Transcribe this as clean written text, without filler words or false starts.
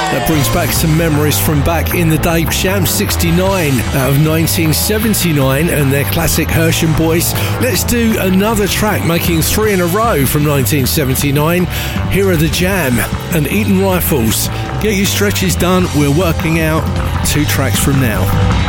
That brings back some memories from back in the day. Sham 69 out of 1979 and their classic Hersham Boys. Let's do another track, making 3 in a row from 1979. Here are The Jam and Eton Rifles. Get your stretches done. We're working out 2 tracks from now.